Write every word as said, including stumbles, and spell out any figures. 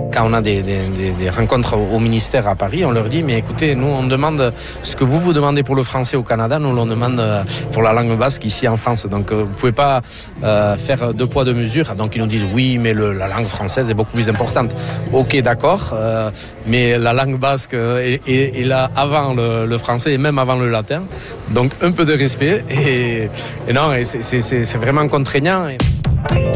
quand on a des, des, des, des rencontres au ministère à Paris, on leur dit mais écoutez, nous on demande ce que vous vous demandez pour le français au Canada, nous l'on demande pour la langue basque ici en France. Donc vous pouvez pas euh, faire deux poids deux mesures. Donc ils nous disent oui, mais le, la langue française est beaucoup plus importante. Ok, d'accord, euh, mais la langue basque est, est, est là avant le, le français et même avant le latin. Donc un peu de respect et, et non, et c'est, c'est, c'est vraiment contraignant.